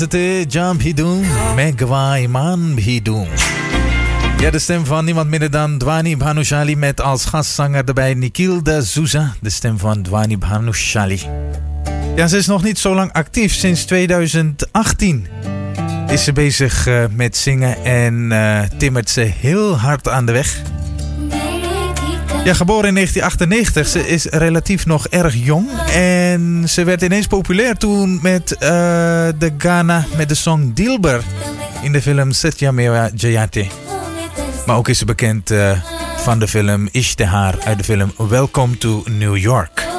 Jam Hidung, Megwa Iman Hidung. Ja, de stem van niemand minder dan Dwani Bhanushali met als gastzanger erbij Nikhil D'Souza. De stem van Dwani Bhanushali. Ja, ze is nog niet zo lang actief. Sinds 2018 is ze bezig met zingen en timmert ze heel hard aan de weg. Ja, geboren in 1998. Ze is relatief nog erg jong. En ze werd ineens populair toen met de Ghana met de song Dilbar in de film Satyameva Jayate. Maar ook is ze bekend van de film Ishtihar uit de film Welcome to New York.